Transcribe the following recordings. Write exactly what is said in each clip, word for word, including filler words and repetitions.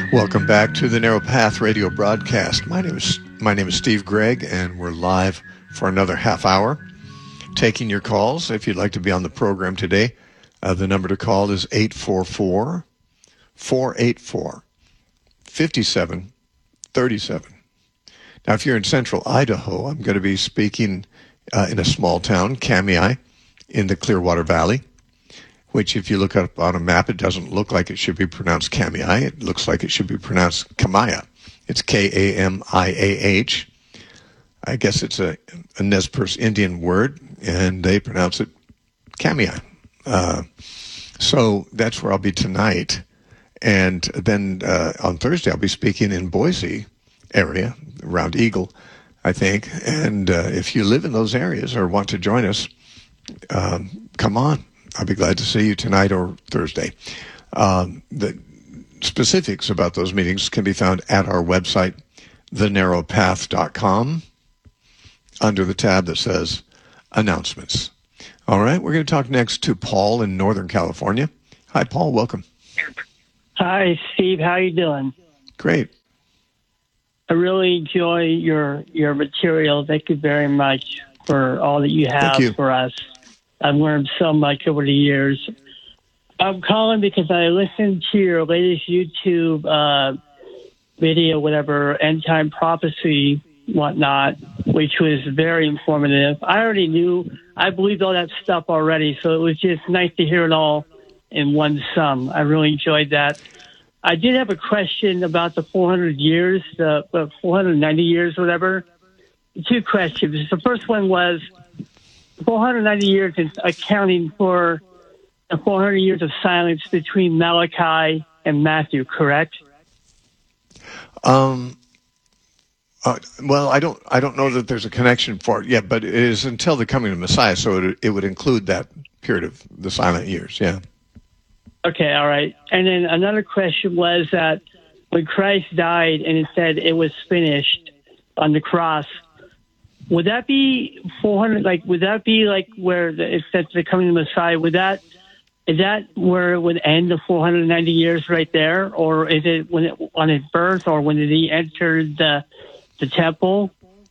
Welcome back to the Narrow Path Radio broadcast. My name is my name is Steve Gregg, and we're live for another half hour, taking your calls. If you'd like to be on the program today, uh, the number to call is eight four four, four eight four, five seven three seven. Now, if you're in central Idaho, I'm going to be speaking uh, in a small town, Kamiah, in the Clearwater Valley, which if you look up on a map, it doesn't look like it should be pronounced Kamiah. It looks like it should be pronounced Kamaya. It's K A M I A H. I guess it's a, a Nez Perce Indian word, and they pronounce it Kamiah. Uh, so that's where I'll be tonight. And then uh, on Thursday, I'll be speaking in Boise area, around Eagle, I think. And uh, if you live in those areas or want to join us, um, come on. I'll be glad to see you tonight or Thursday. Um, the specifics about those meetings can be found at our website, the narrow path dot com, under the tab that says Announcements. All right, we're going to talk next to Paul in Northern California. Hi, Paul. Welcome. Hi, Steve. How you doing? Great. I really enjoy your your material. Thank you very much for all that you have you. for us. I've learned so much over the years. I'm calling because I listened to your latest YouTube uh, video, whatever, End Time Prophecy, whatnot, which was very informative. I already knew, I believed all that stuff already, so it was just nice to hear it all in one sum. I really enjoyed that. I did have a question about the four hundred years, the uh, four hundred ninety years, whatever. Two questions. The first one was, four hundred ninety years is accounting for the four hundred years of silence between Malachi and Matthew, correct? Um. Uh, well, I don't. I don't know that there's a connection for it yet, but it is until the coming of Messiah, so it it would include that period of the silent years. Yeah. Okay. All right. And then another question was that when Christ died and it said it was finished on the cross, would that be four hundred? Like, would that be like where the, it said the coming of the Messiah? Would that is that where it would end the four hundred ninety years right there, or is it when it on his birth, or when he entered the the temple?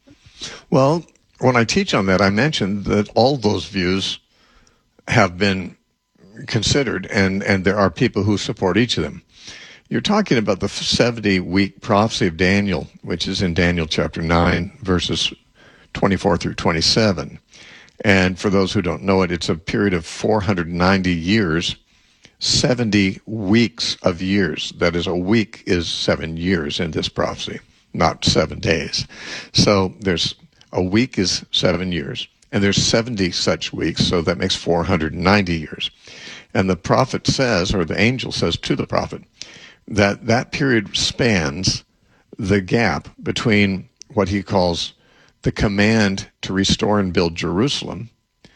Well, when I teach on that, I mentioned that all those views have been considered, and and there are people who support each of them. You're talking about the seventy-week prophecy of Daniel, which is in Daniel chapter nine, verses twenty-four through twenty-seven. And for those who don't know it, it's a period of four hundred ninety years, seventy weeks of years. That is, a week is seven years in this prophecy, not seven days. So there's a week is seven years, and there's seventy such weeks, so that makes four hundred ninety years. And the prophet says, or the angel says to the prophet, that that period spans the gap between what he calls the command to restore and build Jerusalem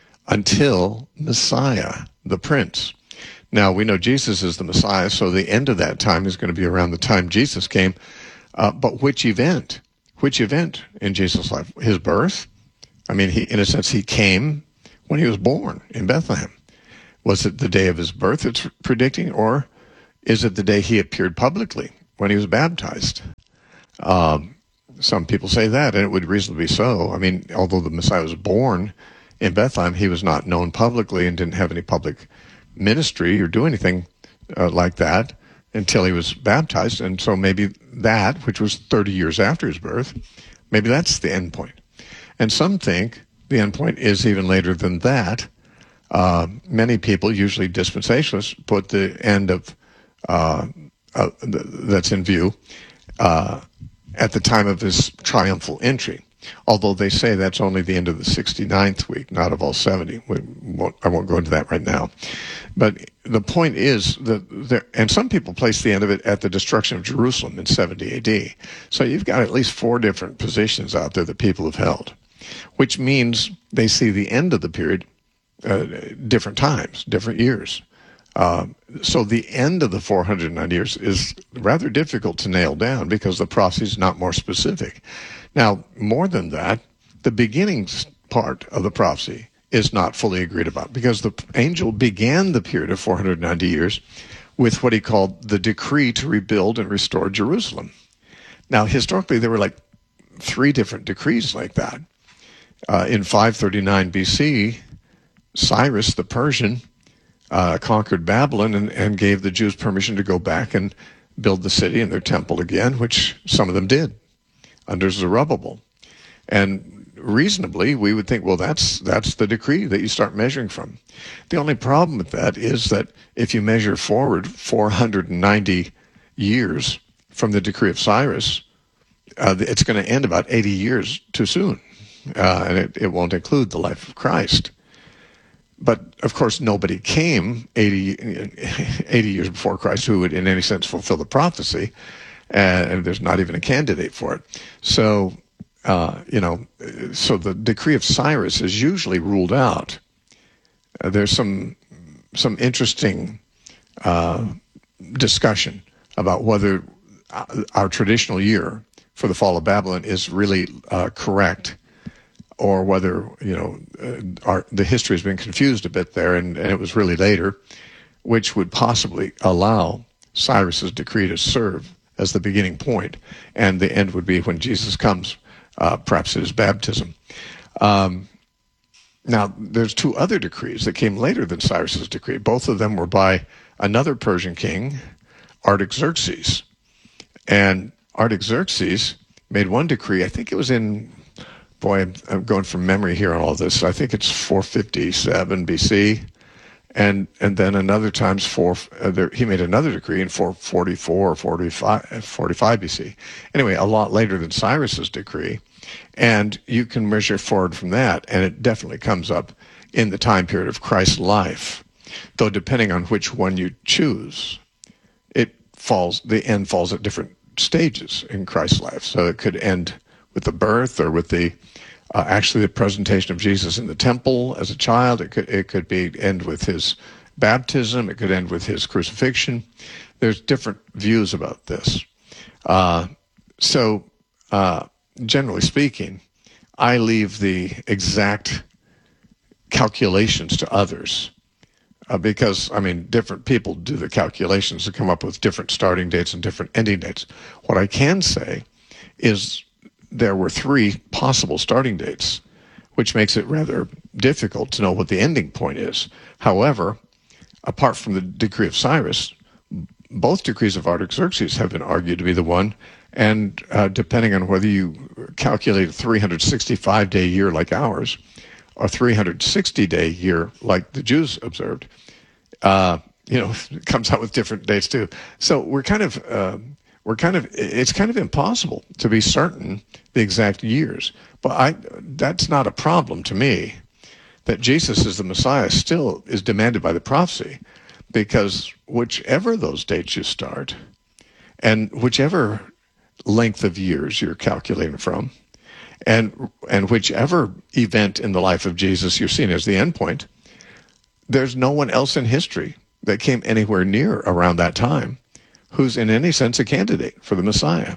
until Messiah, the Prince. Now, we know Jesus is the Messiah, so the end of that time is going to be around the time Jesus came. Uh, but which event? Which event in Jesus' life? His birth? I mean, he, in a sense, he came when he was born in Bethlehem. Was it the day of his birth it's predicting, or is it the day he appeared publicly when he was baptized? Um, some people say that, and it would reasonably be so. I mean, although the Messiah was born in Bethlehem, he was not known publicly and didn't have any public ministry or do anything uh, like that until he was baptized. And so maybe that, which was thirty years after his birth, maybe that's the end point. And some think the end point is even later than that. Uh, many people, usually dispensationalists, put the end of uh, uh, th- that's in view uh, at the time of his triumphal entry, although they say that's only the end of the sixty-ninth week, not of all seventy. We won't, I won't go into that right now. But the point is that there, and some people place the end of it at the destruction of Jerusalem in seventy A D. So you've got at least four different positions out there that people have held, which means they see the end of the period uh, different times, different years. Uh, so the end of the four hundred ninety years is rather difficult to nail down because the prophecy is not more specific. Now, more than that, the beginning part of the prophecy is not fully agreed about because the angel began the period of four hundred ninety years with what he called the decree to rebuild and restore Jerusalem. Now, historically, there were like three different decrees like that. Uh, in five thirty-nine B C, Cyrus the Persian uh, conquered Babylon and, and gave the Jews permission to go back and build the city and their temple again, which some of them did under Zerubbabel. And reasonably, we would think, well, that's that's the decree that you start measuring from. The only problem with that is that if you measure forward four hundred ninety years from the decree of Cyrus, uh, it's going to end about eighty years too soon. Uh, and it, it won't include the life of Christ. But, of course, nobody came eighty, eighty years before Christ who would, in any sense, fulfill the prophecy. And there's not even a candidate for it. So, uh, you know, so the decree of Cyrus is usually ruled out. Uh, there's some some interesting uh, discussion about whether our traditional year for the fall of Babylon is really uh, correct, or whether, you know, uh, our, the history has been confused a bit there, and, and it was really later, which would possibly allow Cyrus's decree to serve as the beginning point, and the end would be when Jesus comes, uh, perhaps at his baptism. Um, now, there's two other decrees that came later than Cyrus's decree. Both of them were by another Persian king, Artaxerxes. And Artaxerxes made one decree, I think it was in, boy, I'm, I'm going from memory here on all this. I think it's four fifty-seven B C, and and then another times four. Uh, there, he made another decree in four forty-four or forty-five, forty-five B C. Anyway, a lot later than Cyrus's decree, and you can measure forward from that, and it definitely comes up in the time period of Christ's life. Though depending on which one you choose, it falls. The end falls at different stages in Christ's life. So it could end with the birth, or with the uh, actually the presentation of Jesus in the temple as a child. It could it could be end with his baptism. It could end with his crucifixion. There's different views about this. Uh, so uh, generally speaking, I leave the exact calculations to others. Uh, because, I mean, different people do the calculations to come up with different starting dates and different ending dates. What I can say is there were three possible starting dates, which makes it rather difficult to know what the ending point is. However, apart from the decree of Cyrus, both decrees of Artaxerxes have been argued to be the one, and uh, depending on whether you calculate a three hundred sixty-five day year like ours, or three hundred sixty day year like the Jews observed, uh, you know, it comes out with different dates too. So we're kind of, uh, we're kind of, it's kind of impossible to be certain the exact years. But I, that's not a problem to me. That Jesus is the Messiah still is demanded by the prophecy, because whichever those dates you start, and whichever length of years you're calculating from, And and whichever event in the life of Jesus you're seeing as the end point, there's no one else in history that came anywhere near around that time who's in any sense a candidate for the Messiah.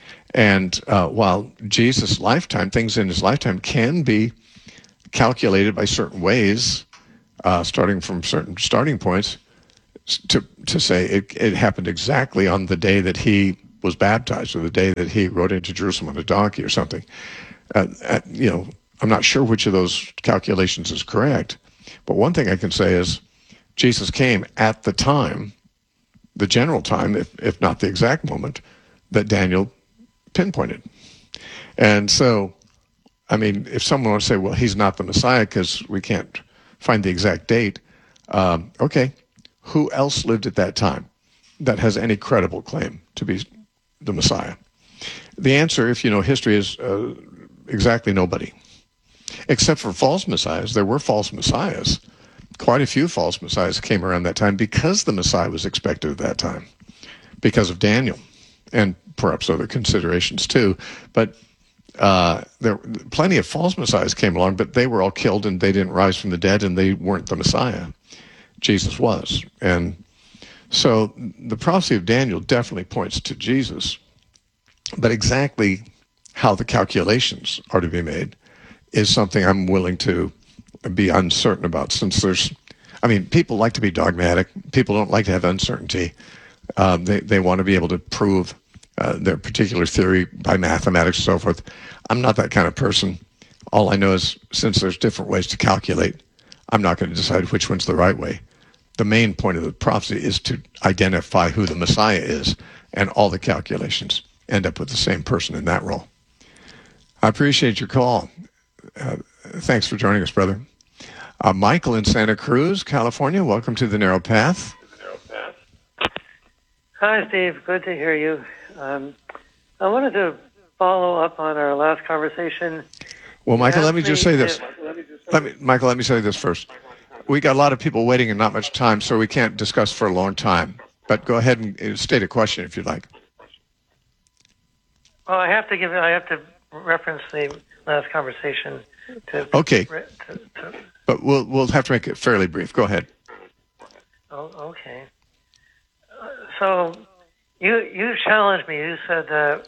And uh, while Jesus' lifetime, things in his lifetime can be calculated by certain ways, uh, starting from certain starting points, to to say it, it happened exactly on the day that he was baptized, or the day that he rode into Jerusalem on a donkey or something. Uh, uh, you know, I'm not sure which of those calculations is correct, but one thing I can say is Jesus came at the time, the general time, if, if not the exact moment, that Daniel pinpointed. And so, I mean, if someone wants to say, well, he's not the Messiah because we can't find the exact date, um, okay, who else lived at that time that has any credible claim to be the Messiah? The answer, if you know history, is uh, exactly nobody. Except for false messiahs. There were false messiahs. Quite a few false messiahs came around that time because the Messiah was expected at that time, because of Daniel, and perhaps other considerations too. But uh, there plenty of false messiahs came along, but they were all killed and they didn't rise from the dead, and they weren't the Messiah. Jesus was. And so the prophecy of Daniel definitely points to Jesus, but exactly how the calculations are to be made is something I'm willing to be uncertain about, since there's I mean, people like to be dogmatic. People don't like to have uncertainty. Uh, they they want to be able to prove uh, their particular theory by mathematics and so forth. I'm not that kind of person. All I know is since there's different ways to calculate, I'm not going to decide which one's the right way. The main point of the prophecy is to identify who the Messiah is, and all the calculations end up with the same person in that role. I appreciate your call. Uh, thanks for joining us, brother. Uh, Michael in Santa Cruz, California, welcome to The Narrow Path. Hi, Steve. Good to hear you. Um, I wanted to follow up on our last conversation. Well, Michael, let me just say this. Let me, Michael, let me say this first. We got a lot of people waiting and not much time, so we can't discuss for a long time. But go ahead and state a question if you'd like. Well, I have to give. I have to reference the last conversation. To, okay. To, to, but we'll we'll have to make it fairly brief. Go ahead. Oh, okay. Uh, so you you challenged me. You said that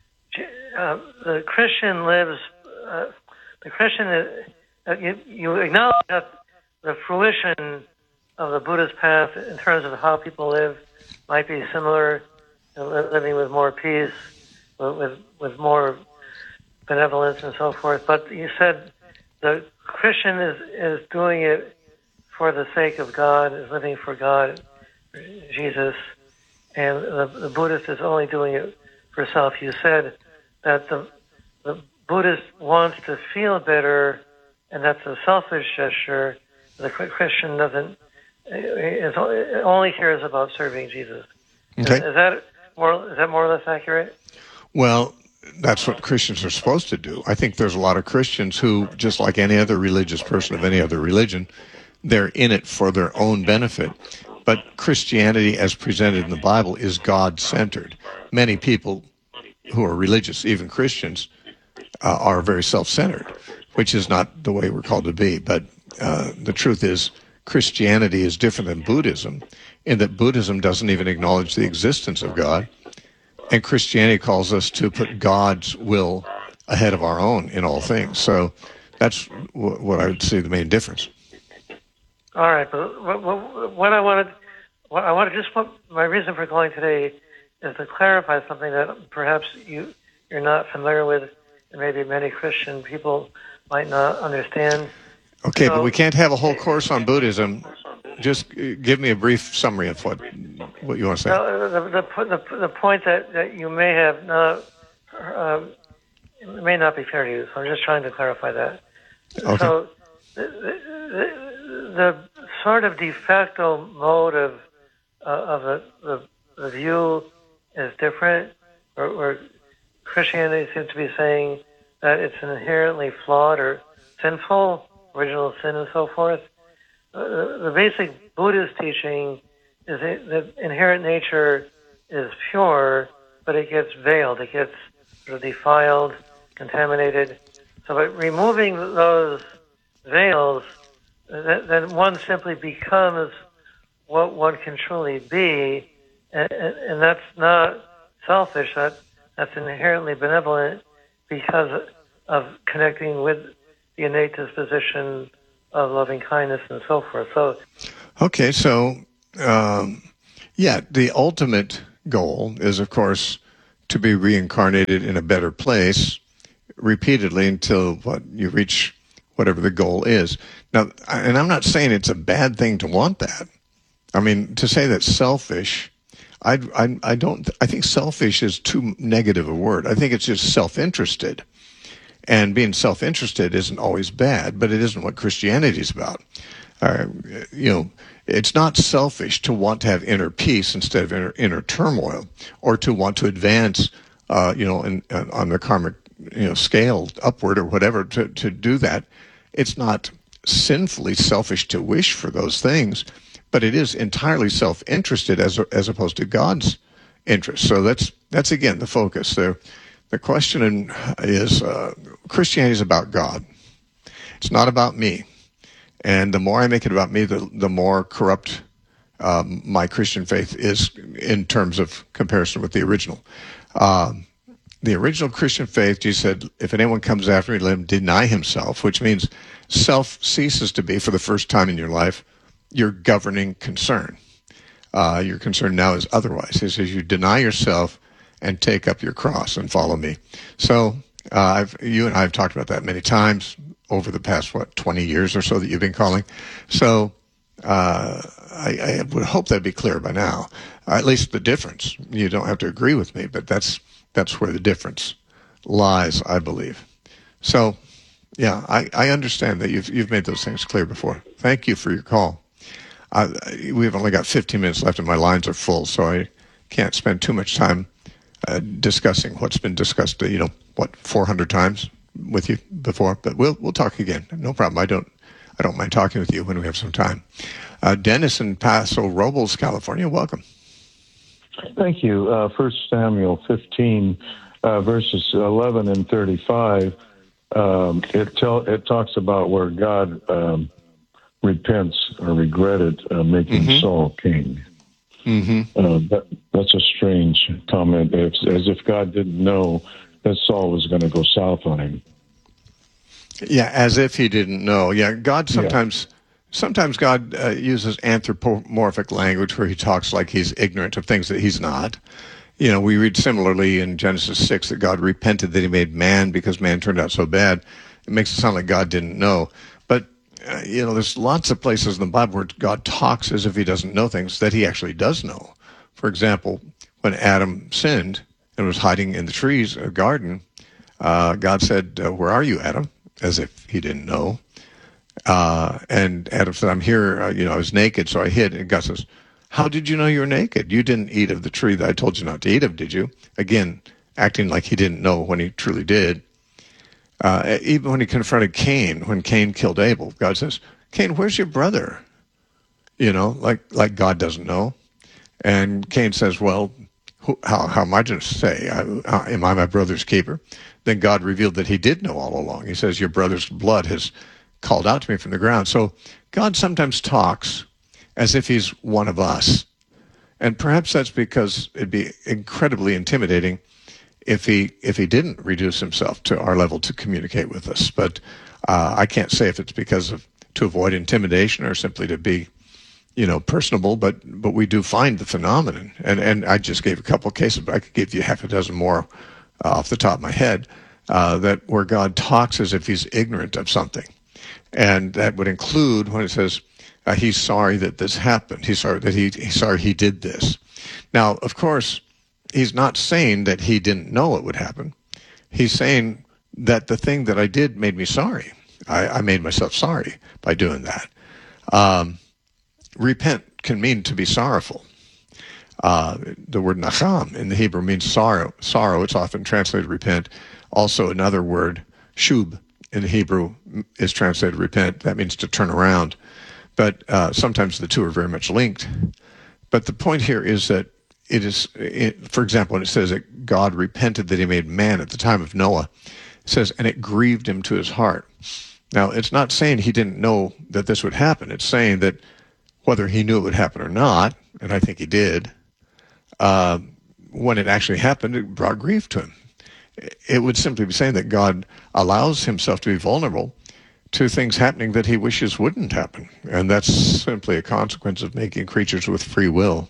uh, the Christian lives. Uh, the Christian is, uh, you you acknowledge that the fruition of the Buddhist path in terms of how people live might be similar, you know, living with more peace, with with more benevolence and so forth. But you said the Christian is, is doing it for the sake of God, is living for God, Jesus, and the, the Buddhist is only doing it for self. You said that the the Buddhist wants to feel better, and that's a selfish gesture. The Christian doesn't, is, only cares about serving Jesus. Okay. Is, is that more? Is that more or less accurate? Well, that's what Christians are supposed to do. I think there's a lot of Christians who, just like any other religious person of any other religion, they're in it for their own benefit. But Christianity, as presented in the Bible, is God-centered. Many people who are religious, even Christians, uh, are very self-centered, which is not the way we're called to be. But uh, the truth is, Christianity is different than Buddhism, in that Buddhism doesn't even acknowledge the existence of God. And Christianity calls us to put God's will ahead of our own in all things. So that's w- what I would say the main difference. All right, but what, what I wanted, what I wanted just what my reason for calling today is to clarify something that perhaps you you're not familiar with, and maybe many Christian people might not understand. Okay, so, but we can't have a whole course on Buddhism. Just give me a brief summary of what what you want to say. No, the, the, the, the point that, that you may have not, uh, it may not be fair to you, so I'm just trying to clarify that. Okay. So the, the, the sort of de facto mode of, uh, of the, the, the view is different, or, or Christianity seems to be saying that it's inherently flawed or sinful, original sin and so forth. Uh, the basic Buddhist teaching is that inherent nature is pure, but it gets veiled, it gets sort of defiled, contaminated. So by removing those veils, then one simply becomes what one can truly be, and, and that's not selfish, that, that's inherently benevolent because of connecting with the innate disposition of loving kindness and so forth. So, okay, so um, yeah, the ultimate goal is, of course, to be reincarnated in a better place repeatedly until what you reach whatever the goal is. Now, and I'm not saying it's a bad thing to want that. I mean, to say that's selfish, I, I, I don't. I think selfish is too negative a word. I think it's just self-interested. And being self-interested isn't always bad, but it isn't what Christianity is about. Uh, you know, it's not selfish to want to have inner peace instead of inner, inner turmoil, or to want to advance, uh, you know, in, in, on the karmic, you know, scale upward or whatever. To to do that, it's not sinfully selfish to wish for those things, but it is entirely self-interested as as opposed to God's interest. So that's that's again the focus there. The question is, uh, Christianity is about God. It's not about me. And the more I make it about me, the, the more corrupt um, my Christian faith is in terms of comparison with the original. Um, the original Christian faith, Jesus said, if anyone comes after me, let him deny himself, which means self ceases to be, for the first time in your life, your governing concern. Uh, your concern now is otherwise. He says you deny yourself and take up your cross and follow me. So uh, I've, you and I have talked about that many times over the past, what, twenty years or so that you've been calling. So uh, I, I would hope that'd be clear by now, uh, at least the difference. You don't have to agree with me, but that's that's where the difference lies, I believe. So, yeah, I, I understand that you've you've made those things clear before. Thank you for your call. Uh, we've only got fifteen minutes left and my lines are full, so I can't spend too much time uh, discussing what's been discussed, uh, you know, what, four hundred times with you before, but we'll we'll talk again. No problem. I don't I don't mind talking with you when we have some time. Uh, Dennis in Paso Robles, California, welcome. Thank you. Uh, First Samuel fifteen, uh, verses eleven and thirty-five, um, it tell it talks about where God um, repents or regretted uh, making mm-hmm. Saul king. Mm-hmm. Uh, that, that's a strange comment, it's as if God didn't know that Saul was going to go south on him. Yeah, as if he didn't know. Yeah, God sometimes, yeah. sometimes God uh, uses anthropomorphic language where he talks like he's ignorant of things that he's not. You know, we read similarly in Genesis six that God repented that he made man because man turned out so bad. It makes it sound like God didn't know. But, uh, you know, there's lots of places in the Bible where God talks as if he doesn't know things that he actually does know. For example, when Adam sinned and was hiding in the trees, a garden, uh, God said, uh, where are you, Adam? As if he didn't know. Uh, and Adam said, I'm here, uh, you know, I was naked, so I hid. And God says, how did you know you were naked? You didn't eat of the tree that I told you not to eat of, did you? Again, acting like he didn't know when he truly did. Uh, even when he confronted Cain, when Cain killed Abel, God says, Cain, where's your brother? You know, like like God doesn't know. And Cain says, well, who, how, how am I to say? I, uh, am I my brother's keeper? Then God revealed that he did know all along. He says, your brother's blood has called out to me from the ground. So God sometimes talks as if he's one of us. And perhaps that's because it'd be incredibly intimidating if he if he didn't reduce himself to our level to communicate with us. But uh, I can't say if it's because of to avoid intimidation or simply to be, you know, personable, but but we do find the phenomenon. And, and I just gave a couple of cases, but I could give you half a dozen more uh, off the top of my head, uh, that where God talks as if he's ignorant of something. And that would include when it says, uh, he's sorry that this happened. He's sorry that he, he's sorry he did this. Now, of course, he's not saying that he didn't know it would happen. He's saying that the thing that I did made me sorry. I, I made myself sorry by doing that. Um, repent can mean to be sorrowful. Uh, the word nacham in the Hebrew means sorrow. Sorrow, it's often translated repent. Also, another word, shub, in the Hebrew is translated repent. That means to turn around. But uh, sometimes the two are very much linked. But the point here is that it is, it, for example, when it says that God repented that he made man at the time of Noah, it says, and it grieved him to his heart. Now, it's not saying he didn't know that this would happen. It's saying that whether he knew it would happen or not, and I think he did, uh, when it actually happened, it brought grief to him. It would simply be saying that God allows himself to be vulnerable to things happening that he wishes wouldn't happen. And that's simply a consequence of making creatures with free will.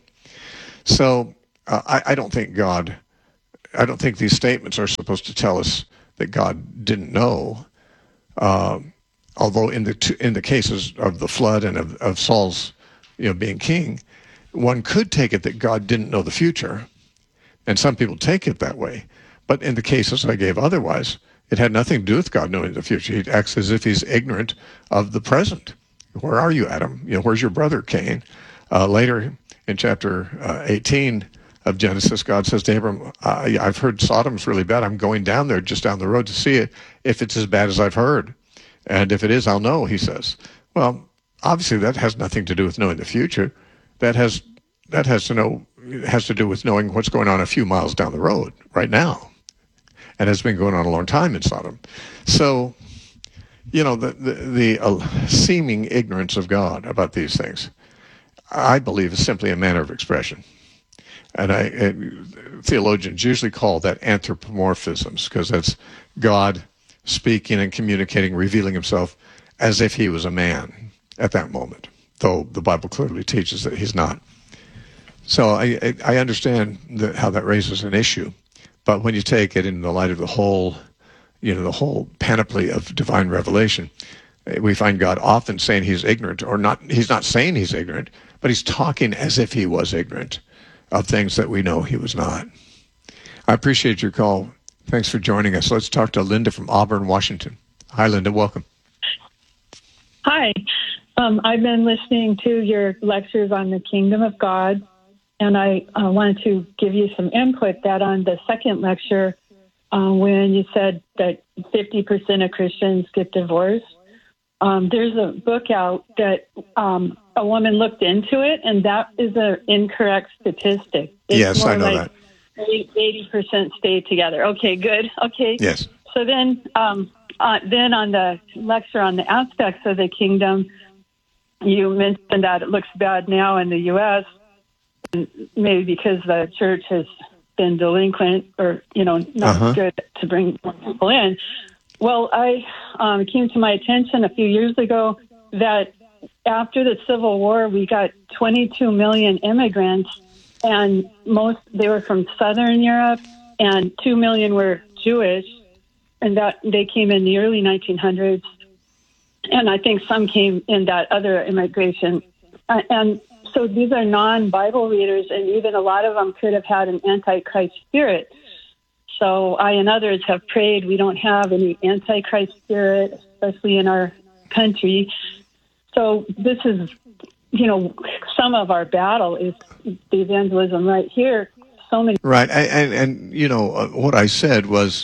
So uh, I, I don't think God, I don't think these statements are supposed to tell us that God didn't know. Uh, although in the two, in the cases of the flood and of, of Saul's, you know, being king, one could take it that God didn't know the future, and some people take it that way. But in the cases I gave otherwise, it had nothing to do with God knowing the future. He acts as if he's ignorant of the present. Where are you, Adam? You know, where's your brother, Cain? Uh, later in chapter uh, eighteen of Genesis, God says to Abram, uh, I've heard Sodom's really bad. I'm going down there just down the road to see it, if it's as bad as I've heard. And if it is, I'll know, he says. Well, obviously that has nothing to do with knowing the future. That has that has to know has to do with knowing what's going on a few miles down the road right now. And has been going on a long time in Sodom. So, you know, the the, the uh, seeming ignorance of God about these things, I believe, is simply a manner of expression. And I, uh, theologians usually call that anthropomorphisms, because that's God speaking and communicating, revealing himself as if he was a man at that moment. though the Bible clearly teaches that he's not. So I, I, I understand that, how that raises an issue, but when you take it in the light of the whole, you know, the whole panoply of divine revelation, we find God often saying he's ignorant, or not. He's not saying he's ignorant, but he's talking as if he was ignorant of things that we know he was not. I appreciate your call. Thanks for joining us. Let's talk to Linda from Auburn, Washington. Hi, Linda. Welcome. Hi. Um, I've been listening to your lectures on the kingdom of God, and I uh, wanted to give you some input that on the second lecture, uh, when you said that fifty percent of Christians get divorced, um, there's a book out that um, a woman looked into it, and that is an incorrect statistic. It's yes, more I know like that. eighty percent stay together. Okay, good. Okay. Yes. So then, um, uh, then on the lecture on the aspects of the kingdom, you mentioned that it looks bad now in the U S, and maybe because the church has been delinquent or, you know, not Uh-huh. good to bring more people in. Well, I um, it came to my attention a few years ago that after the Civil War, we got twenty-two million immigrants, and most they were from Southern Europe, and two million were Jewish, and that they came in the early nineteen hundreds, and I think some came in that other immigration, uh, and so these are non-Bible readers, and even a lot of them could have had an Antichrist spirit. So I and others have prayed we don't have any Antichrist spirit, especially in our country. So this is, you know, some of our battle is the evangelism right here. So many. Right. And, and, and you know, uh, what I said was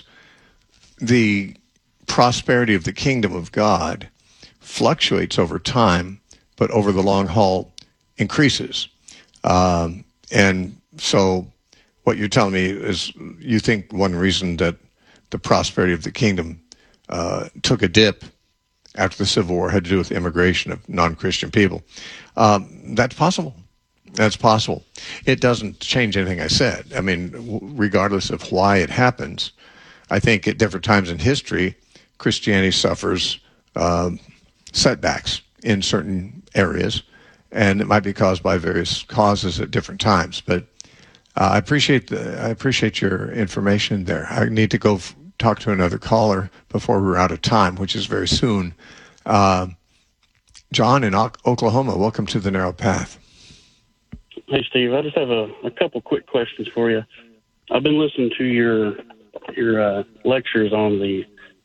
the prosperity of the kingdom of God fluctuates over time, but over the long haul increases. Um, and so what you're telling me is you think one reason that the prosperity of the kingdom uh, took a dip after the Civil War had to do with immigration of non-Christian people. Um, that's possible. That's possible. It doesn't change anything I said. I mean, w- regardless of why it happens, I think at different times in history, Christianity suffers um, setbacks in certain areas, and it might be caused by various causes at different times. But uh, I appreciate the, I appreciate your information there. I need to go f- talk to another caller before we're out of time, which is very soon. Uh, John in o- Oklahoma, welcome to the Narrow Path. Hey, Steve, I just have a, a couple quick questions for you. I've been listening to your your uh, lectures on the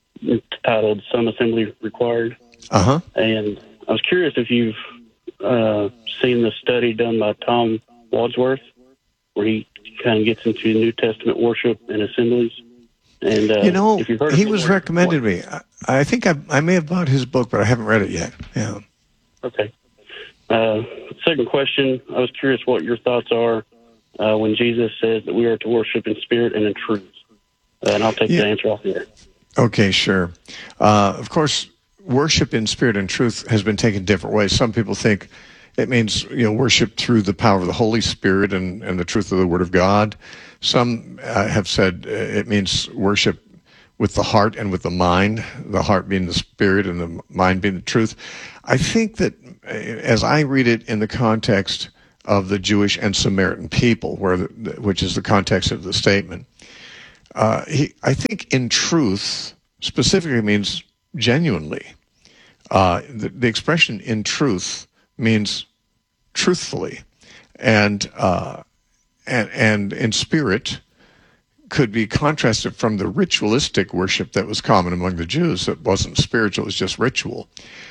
titled Some Assembly Required. Uh-huh. And I was curious if you've uh, seen the study done by Tom Wadsworth, where he kind of gets into New Testament worship and assemblies. And uh, You know, if you've heard he of was it, recommended me. I, I think I, I may have bought his book, but I haven't read it yet. Yeah. Okay. Uh, second question, I was curious what your thoughts are uh, when Jesus says that we are to worship in spirit and in truth. Uh, and I'll take Yeah. the answer off here. Okay, sure. Uh, of course, worship in spirit and truth has been taken different ways. Some people think it means, you know, worship through the power of the Holy Spirit and, and the truth of the Word of God. Some uh, have said uh, it means worship with the heart and with the mind, the heart being the spirit and the mind being the truth. I think that uh, as I read it in the context of the Jewish and Samaritan people, where the, which is the context of the statement, uh, he, I think in truth specifically means genuinely. Uh, the, the expression in truth means truthfully, and uh, and and in spirit could be contrasted from the ritualistic worship that was common among the Jews. It wasn't spiritual; it was just ritual.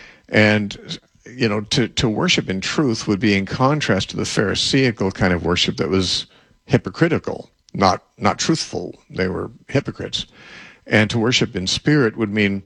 And you know, to to worship in truth would be in contrast to the Pharisaical kind of worship that was hypocritical, not not truthful. They were hypocrites. And to worship in spirit would mean,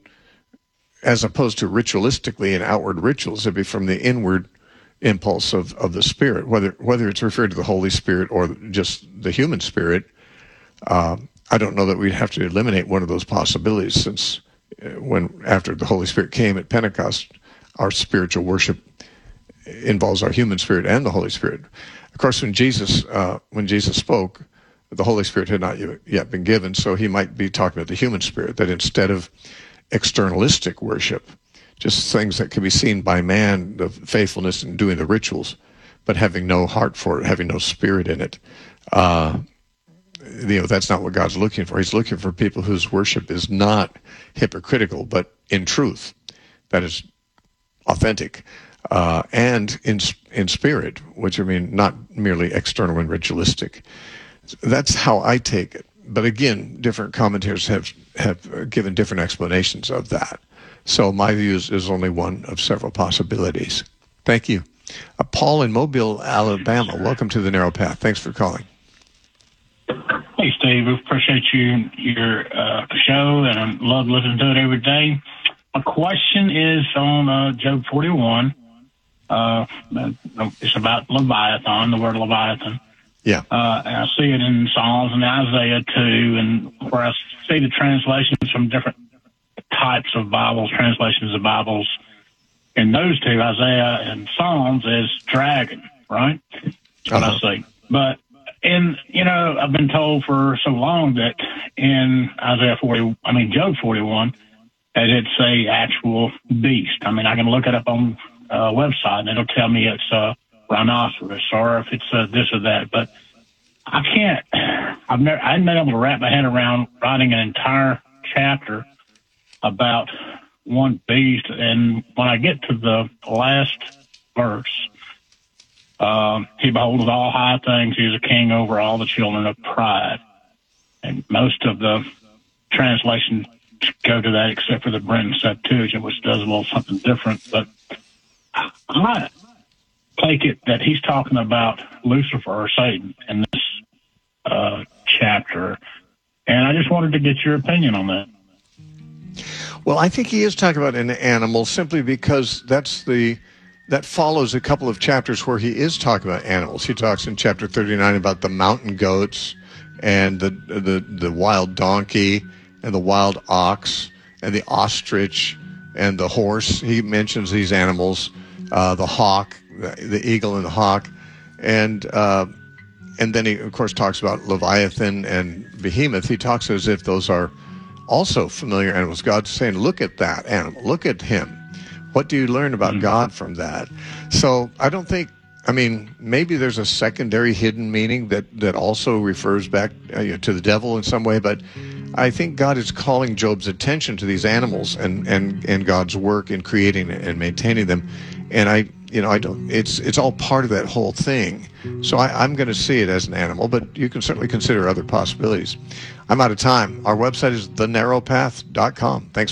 as opposed to ritualistically and outward rituals, it'd be from the inward impulse of, of the Spirit, whether whether it's referred to the Holy Spirit or just the human spirit. Uh, I don't know that we'd have to eliminate one of those possibilities, since uh, when after the Holy Spirit came at Pentecost, our spiritual worship involves our human spirit and the Holy Spirit. Of course, when Jesus uh, when Jesus spoke, the Holy Spirit had not yet been given, so he might be talking about the human spirit, that instead of externalistic worship, just things that can be seen by man, the faithfulness in doing the rituals, but having no heart for it, having no spirit in it. Uh, you know, that's not what God's looking for. He's looking for people whose worship is not hypocritical, but in truth, that is authentic, uh, and in in spirit, which I mean, not merely external and ritualistic. That's how I take it. But again, different commentators have have given different explanations of that. So my view is, is only one of several possibilities. Thank you. Uh, Paul in Mobile, Alabama, welcome to the Narrow Path. Thanks for calling. Hey, Steve. I appreciate you, your uh, show, and I love listening to it every day. My question is on uh, Job forty-one. Uh, it's about Leviathan, the word Leviathan. Yeah. Uh, and I see it in Psalms and Isaiah too, and where I see the translations from different types of Bibles, translations of Bibles. In those two, Isaiah and Psalms, is dragon, right? That's what Uh-huh. I see. But in, you know, I've been told for so long that in Isaiah forty, I mean, Job forty-one, that it's a actual beast. I mean, I can look it up on a website and it'll tell me it's a rhinoceros or if it's a this or that. But I can't, I've never, I haven't been able to wrap my head around writing an entire chapter about one beast. And when I get to the last verse, um, he beholds all high things. He is a king over all the children of pride. And most of the translations go to that except for the Brenton Septuagint, which does a little something different. But I take it that he's talking about Lucifer or Satan in this uh, chapter. And I just wanted to get your opinion on that. Well, I think he is talking about an animal simply because that's the that follows a couple of chapters where he is talking about animals. He talks in chapter thirty-nine about the mountain goats and the the, the wild donkey and the wild ox and the ostrich and the horse. He mentions these animals, uh, the hawk, the, the eagle and the hawk, and uh, and then he of course talks about Leviathan and Behemoth. He talks as if those are also familiar animals. God's saying, look at that animal, look at him. What do you learn about mm-hmm. God from that? So I don't think, I mean, maybe there's a secondary hidden meaning that, that also refers back uh, you know, to the devil in some way, but I think God is calling Job's attention to these animals and, and, and God's work in creating and maintaining them. And I, you know, I don't, it's, it's all part of that whole thing. So I, I'm going to see it as an animal, but you can certainly consider other possibilities. I'm out of time. Our website is the narrow path dot com. Thanks.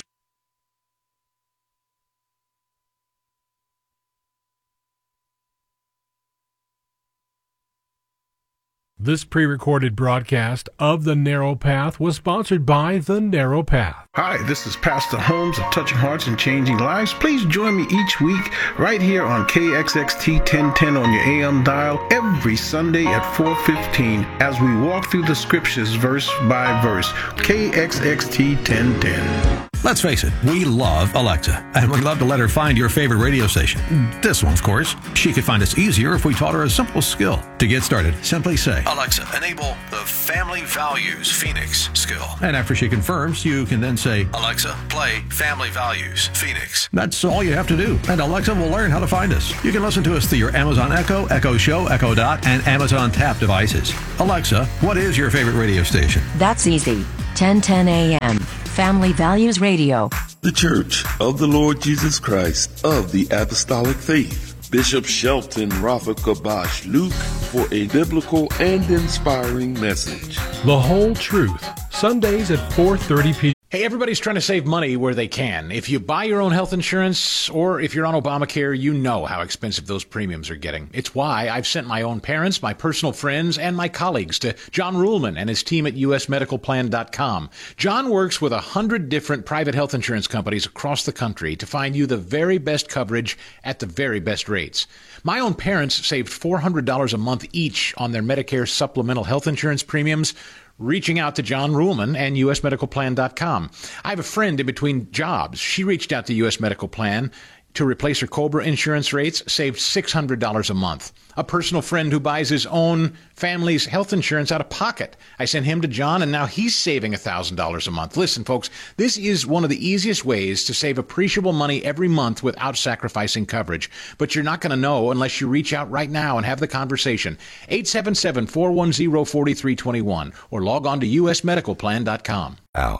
This pre-recorded broadcast of The Narrow Path was sponsored by The Narrow Path. Hi, this is Pastor Holmes of Touching Hearts and Changing Lives. Please join me each week right here on K X X T ten ten on your A M dial every Sunday at four fifteen as we walk through the scriptures verse by verse. K X X T ten ten. Let's face it, we love Alexa, and we'd love to let her find your favorite radio station. This one, of course. She could find us easier if we taught her a simple skill. To get started, simply say, Alexa, enable the Family Values Phoenix skill. And after she confirms, you can then say, Alexa, play Family Values Phoenix. That's all you have to do, and Alexa will learn how to find us. You can listen to us through your Amazon Echo, Echo Show, Echo Dot, and Amazon Tap devices. Alexa, what is your favorite radio station? That's easy. ten ten A M. Family Values Radio. The Church of the Lord Jesus Christ of the Apostolic Faith. Bishop Shelton Rafa Kabash Luke for a biblical and inspiring message. The Whole Truth, Sundays at four thirty p.m. Hey, everybody's trying to save money where they can. If you buy your own health insurance or if you're on Obamacare, you know how expensive those premiums are getting. It's why I've sent my own parents, my personal friends, and my colleagues to John Ruhlman and his team at U S medical plan dot com. John works with a hundred different private health insurance companies across the country to find you the very best coverage at the very best rates. My own parents saved four hundred dollars a month each on their Medicare supplemental health insurance premiums, reaching out to John Ruhlman and U S medical plan dot com. I have a friend in between jobs. She reached out to U S Medical Plan to replace her COBRA insurance rates, saved six hundred dollars a month. A personal friend who buys his own family's health insurance out of pocket. I sent him to John, and now he's saving one thousand dollars a month. Listen, folks, this is one of the easiest ways to save appreciable money every month without sacrificing coverage. But you're not going to know unless you reach out right now and have the conversation. eight seven seven, four one zero, four three two one or log on to u s medical plan dot com. Ow.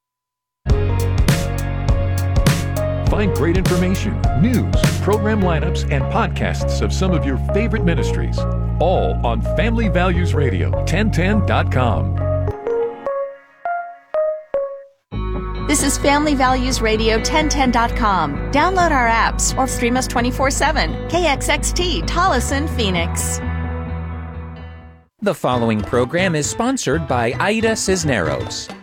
Find great information, news, program lineups, and podcasts of some of your favorite ministries, all on Family Values Radio, ten ten dot com. This is Family Values Radio, ten ten dot com. Download our apps or stream us twenty-four seven. K X X T, Tolleson, Phoenix. The following program is sponsored by Aida Cisneros.